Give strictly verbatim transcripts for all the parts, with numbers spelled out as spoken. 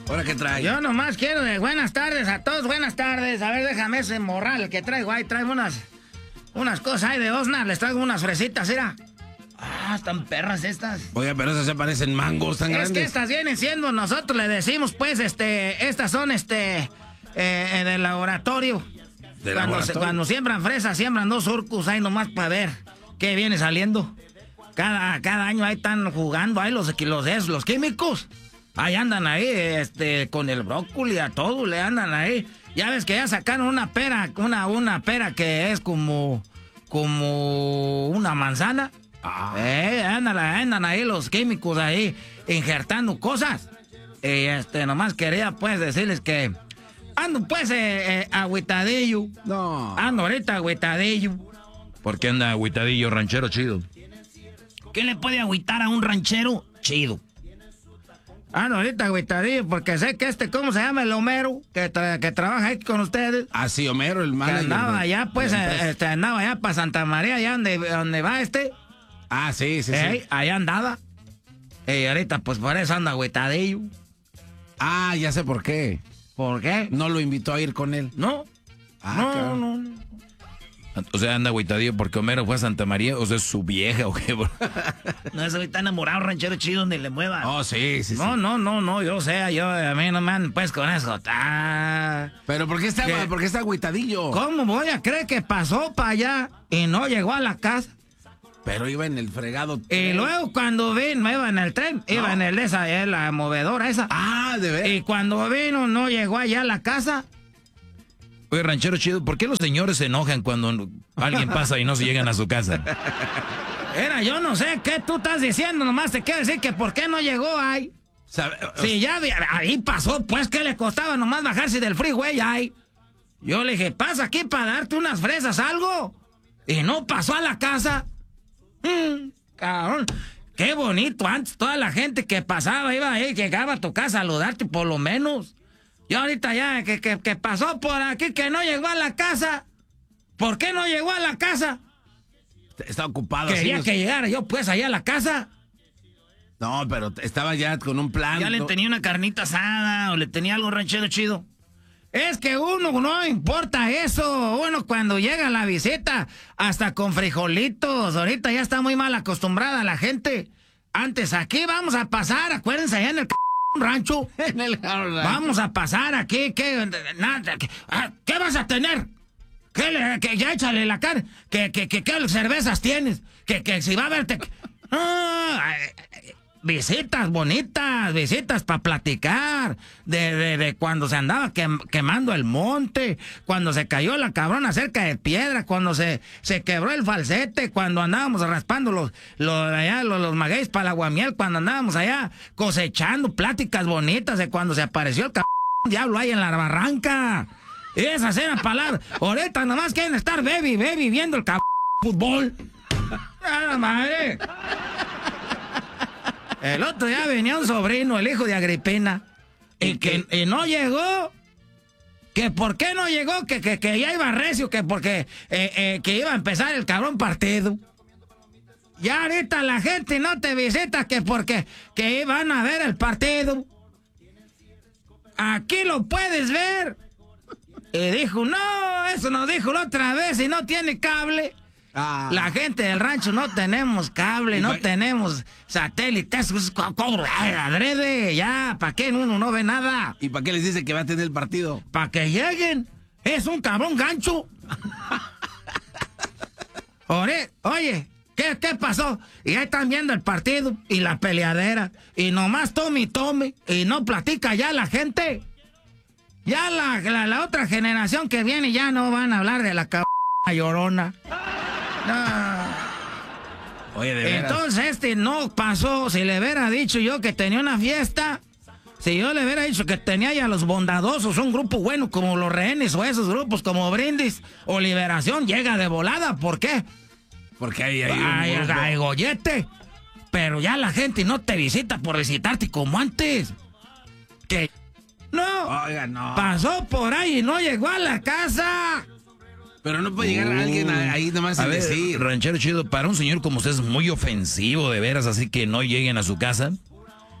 ¿Ahora qué trae? Yo nomás quiero de buenas tardes a todos, buenas tardes. A ver, déjame ese morral que traigo ahí. Traigo unas, unas cosas ahí de Osnar. Les traigo unas fresitas, mira. Ah, están perras estas. Oiga, pero esas se parecen mangos tan es grandes. Es que estas vienen siendo, nosotros le decimos, pues, este, estas son, este, eh, del laboratorio. ¿De cuando, laboratorio? Se, cuando siembran fresas, siembran dos surcos ahí nomás para ver qué viene saliendo. Cada, cada año ahí están jugando ahí los, los, los químicos. Ahí andan ahí, este, con el brócoli a todo, le andan ahí. Ya ves que ya sacaron una pera, una, una pera que es como, como una manzana. Ah. Eh, andan, andan ahí los químicos ahí injertando cosas. Y este, nomás quería pues decirles que ando pues eh, eh, agüitadillo. No. Ando ahorita agüitadillo. ¿Por qué anda agüitadillo, ranchero chido? ¿Qué le puede agüitar a un ranchero chido? Ando ahorita agüitadillo porque sé que este, ¿cómo se llama? El Homero, que, tra que trabaja aquí con ustedes. Ah, sí, Homero, el Que manager. andaba allá pues, de la eh, empresa. este, andaba allá para Santa María, allá donde, donde va este. Ah, sí, sí, Ey, sí. allá andaba. Y ahorita pues por eso anda agüitadillo. Ah, ya sé por qué. ¿Por qué? No lo invitó a ir con él. No. Ah, no, claro. no, no. O sea, anda agüitadillo porque Homero fue a Santa María, o sea, es su vieja o qué. No es ahorita enamorado, ranchero chido, donde le mueva. Oh, sí, sí, sí. No, no, no, no, yo sé, yo, a mí no me andan pues con eso. Ah, Pero ¿por qué está, ¿Qué? por qué está agüitadillo? ¿Cómo voy a creer que pasó para allá y no llegó a la casa? Pero iba en el fregado. Y luego cuando vino, iba en el tren, iba No. en el esa, en la movedora esa. Ah, de ver. Y cuando vino, no llegó allá a la casa. Oye, ranchero chido, ¿por qué los señores se enojan cuando alguien pasa y no se llegan a su casa? Era, yo no sé qué tú estás diciendo, nomás te quiero decir que por qué no llegó ahí. ¿Sabe? Si ya vi- ahí pasó, pues, ¿qué le costaba nomás bajarse del freeway ahí? Yo le dije, pasa aquí para darte unas fresas, algo. Y no pasó a la casa. Mm, cabrón. Qué bonito antes, toda la gente que pasaba, iba ahí, llegaba a tu casa a saludarte por lo menos. Y ahorita ya, que, que, que pasó por aquí, que no llegó a la casa. ¿Por qué no llegó a la casa? Está ocupado. así Quería nos- que llegara yo, pues, allá a la casa. No, pero estaba ya con un plan. Ya le ¿no? tenía una carnita asada o le tenía algo ranchero chido. Es que uno no importa eso. Uno cuando llega a la visita, hasta con frijolitos. Ahorita ya está muy mal acostumbrada la gente. Antes aquí vamos a pasar, acuérdense, allá en el c rancho. En el Vamos a pasar aquí. ¿Qué, nada, ¿qué, ah, ¿qué vas a tener? ¿Qué le, que ya échale la cara? ¿Qué, qué, qué, qué cervezas tienes? Que, que si va a verte... Ah, eh, visitas bonitas, visitas para platicar, de, de, de cuando se andaba quem, quemando el monte, cuando se cayó la cabrona cerca de piedra, cuando se, se quebró el falsete, cuando andábamos raspando los, los, allá, los, los magueyes para el aguamiel, cuando andábamos allá cosechando, pláticas bonitas de cuando se apareció el cabrón diablo ahí en la barranca. Esas eran palabras. Ahorita nomás quieren estar baby, baby, viendo el cabrón fútbol. ¡A la madre! El otro día venía un sobrino, el hijo de Agripina, y que y no llegó. Que por qué no llegó, que, que, que ya iba recio, que porque eh, eh, que iba a empezar el cabrón partido. Ya ahorita la gente no te visita que porque que iban a ver el partido. Aquí lo puedes ver. Y dijo, no, eso nos dijo la otra vez y no tiene cable. Ah. La gente del rancho no tenemos cable, ¿Y no pa- tenemos satélites, pues, co- cobro, ay, adrede, ya, ¿para qué uno no ve nada? ¿Y para qué les dice que va a tener el partido? Para que lleguen, es un cabrón gancho. Ore, oye, ¿qué, ¿qué pasó? Y ahí están viendo el partido y la peleadera, y nomás tome y tome, y no platica ya la gente. Ya la, la, la otra generación que viene ya no van a hablar de la cabrón llorona. No. Oye, de veras. Entonces este no pasó. Si le hubiera dicho yo que tenía una fiesta, si yo le hubiera dicho que tenía ya los bondadosos, un grupo bueno como los rehenes o esos grupos como Brindis o Liberación, llega de volada. ¿Por qué? Porque ahí hay un Ay, grupo. ay, gollete. Pero ya la gente no te visita por visitarte como antes. Que no. Oiga, no. Pasó por ahí y no llegó a la casa. Pero no puede llegar alguien ahí nomás A sin ver, decir. ranchero chido, para un señor como usted es muy ofensivo, de veras, así que no lleguen a su casa.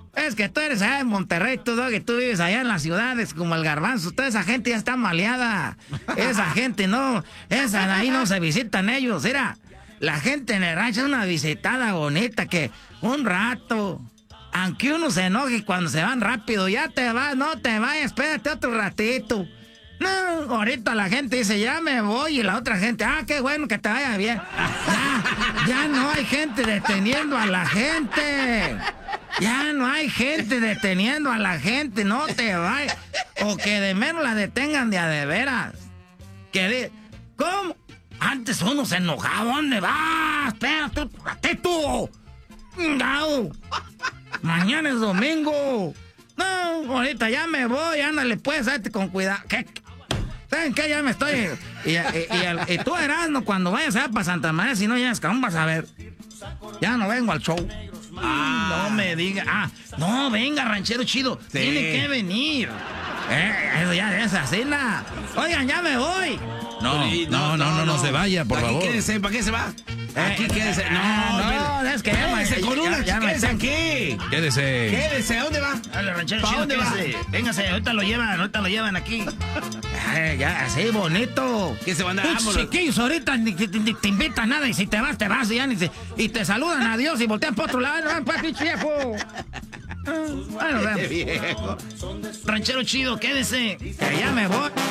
Es que tú eres allá en Monterrey, tú, Doggy, tú vives allá en las ciudades como el Garbanzo. Toda esa gente ya está maleada. Esa gente no, esa ahí no se visitan ellos. Mira, la gente en el rancho es una visitada bonita que un rato, aunque uno se enoje cuando se van rápido, ya te vas, no te vayas, espérate otro ratito. No, ahorita la gente dice, ya me voy, y la otra gente, ah, qué bueno que te vaya bien. Ya, ya no hay gente deteniendo a la gente. Ya no hay gente deteniendo a la gente, no te vayas. O que de menos la detengan de a de veras. Que de, ¿cómo? Antes uno se enojaba, ¿dónde vas? Espérate un ratito. No. Mañana es domingo. No, ahorita ya me voy, ándale pues, date con cuidado. ¿Qué? ¿Saben qué? Ya me estoy... Y, y, y, el, y tú, Erasmo, cuando vayas a para Santa María, si no llegas, ¿cómo vas a ver? Ya no vengo al show. Ah, no me diga. Ah, no, venga, ranchero chido. Sí. Tiene que venir. Eh, eso ya es así, ¿no? Oigan, ya me voy. No, no, no, no, no, no se vaya, por favor. Quédese, ¿para qué se va? Aquí Eh, quédese. No, no, no, es que quédese con una, ya, ya quédese me- aquí. Quédese. Quédese, ¿a dónde va? Dale, ranchero ¿Pa' chido, dónde va? quédese. Véngase, ahorita lo llevan, ahorita lo llevan aquí. Ay, ya, así, bonito. ¿Qué se van a dar? Tus Vámonos. chiquillos ahorita ni, ni- ni te invitan nada y si te vas, te vas y ya ni te, y te saludan a Dios y voltean para otro lado. ¡Ven, pues, pinche viejo! Ah, Bueno, ven. Viejo. Ranchero chido, quédese. Que ya me voy.